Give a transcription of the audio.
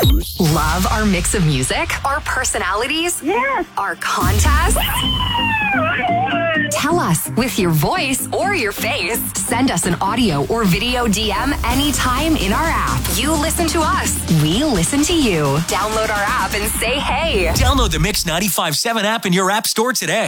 Love our mix of music, our personalities, Yes. our contests? Tell us with your voice or your face. Send us an audio or video DM anytime in our app. You listen to us. We listen to you. Download our app and say hey. Download the Mix 95.7 app in your app store today.